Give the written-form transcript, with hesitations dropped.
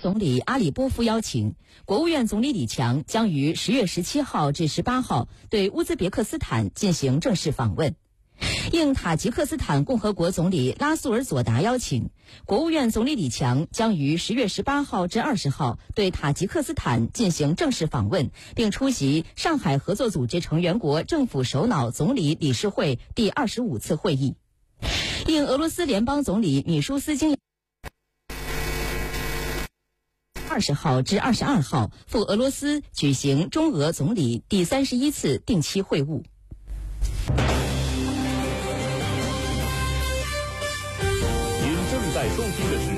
总理阿里波夫邀请，国务院总理李强将于10月17号至18号对乌兹别克斯坦进行正式访问。应塔吉克斯坦共和国总理拉苏尔佐达邀请，国务院总理李强将于10月18号至20号对塔吉克斯坦进行正式访问，并出席上海合作组织成员国政府首脑总理理事会第25次会议。应俄罗斯联邦总理米舒斯京20号至22号赴俄罗斯举行中俄总理第31次定期会晤。 您正在收听的是